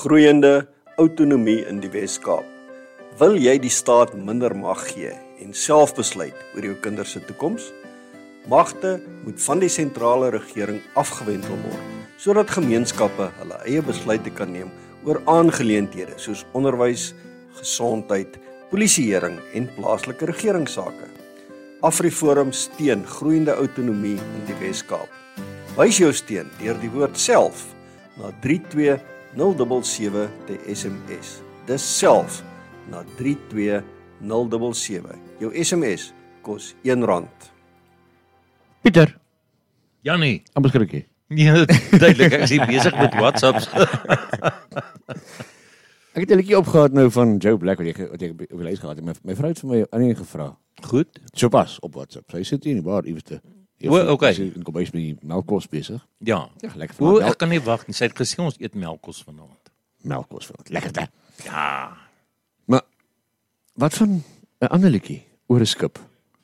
groeiende autonomie in die Wes-Kaap. Wil jy die staat minder mag gee en self besluit oor jou kinders se toekoms? Magte moet van die sentrale regering afgewentel word, sodat gemeenskappe hulle eie besluite kan neem oor aangeleenthede soos onderwys, gesondheid, polisieering en plaaslike regeringssake. AfriForum steun groeiende autonomie in die Wes-Kaap. Wys jou steun deur die woord self na 32077 te SMS. Dis self na 32077. Jou SMS kos R1. Pieter, Jannie, amper skrikkie. ja, duidelik, ek is hier besig met WhatsApps. Ek het 'n liedjie opgehad nou van Joe Black wat ek op die lys gehad het. My vrou het vir my aan gevra. Goed. So pas op WhatsApp. Sy sit hier in die bar iewers te. Okay. Sy kom by my melkkos besig. Ja. Ja, lekker O, van ek kan nie wag nie. Sy het gesê ons eet melkkos vanaand. melkkos vir lekker daar. Ja. Maar wat van 'n ander liedjie oor 'n skip?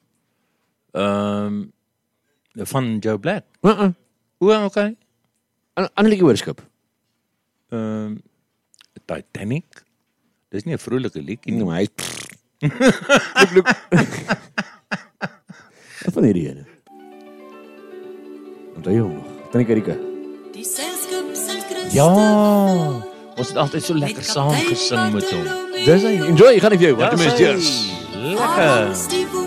Van Joe Black. O, Okay. 'n ander liedjie oor 'n skip. Titanic. Dis nie 'n vrolike liedjie Nee, nie. maar hy look. Wat van hierdie ene? Onthou jy hom nog? Titanic Erika. Die seilskip St. Christus. Ja. Ons het altyd so lekker saam gesing met hom. Dis hy. Enjoy, gaan ek vir jou. Wat Ja, is sy- dit? Lekker. Steve